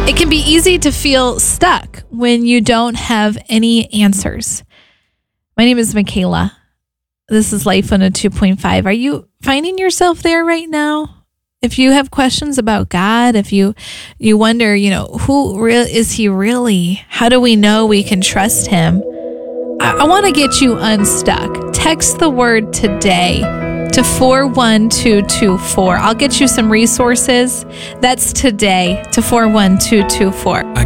It can be easy to feel stuck when you don't have any answers. My name is Michaela. This is Life on a 2.5. Are you finding yourself there right now? If you have questions about God, if you wonder, who is he really? How do we know we can trust him? I want to get you unstuck. Text the word today to 41224. I'll get you some resources. That's today to 41224.